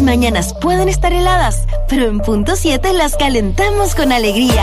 mañanas pueden estar heladas, pero en punto 7 las calentamos con alegría.